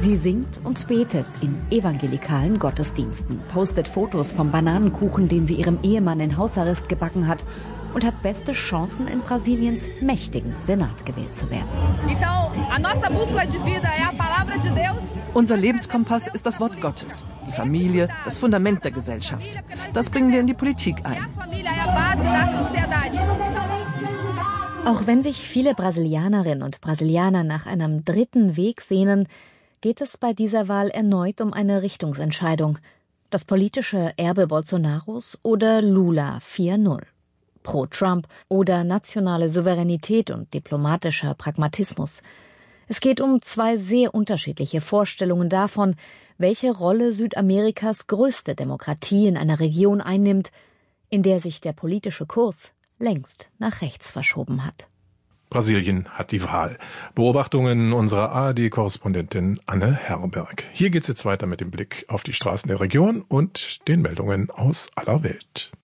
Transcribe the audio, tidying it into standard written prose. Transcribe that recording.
Sie singt und betet in evangelikalen Gottesdiensten, postet Fotos vom Bananenkuchen, den sie ihrem Ehemann in Hausarrest gebacken hat, und hat beste Chancen, in Brasiliens mächtigen Senat gewählt zu werden. Unser Lebenskompass ist das Wort Gottes, die Familie, das Fundament der Gesellschaft. Das bringen wir in die Politik ein. Auch wenn sich viele Brasilianerinnen und Brasilianer nach einem dritten Weg sehnen, geht es bei dieser Wahl erneut um eine Richtungsentscheidung. Das politische Erbe Bolsonaros oder Lula 4.0. Pro-Trump oder nationale Souveränität und diplomatischer Pragmatismus. Es geht um zwei sehr unterschiedliche Vorstellungen davon, welche Rolle Südamerikas größte Demokratie in einer Region einnimmt, in der sich der politische Kurs längst nach rechts verschoben hat. Brasilien hat die Wahl. Beobachtungen unserer ARD-Korrespondentin Anne Herberg. Hier geht's jetzt weiter mit dem Blick auf die Straßen der Region und den Meldungen aus aller Welt.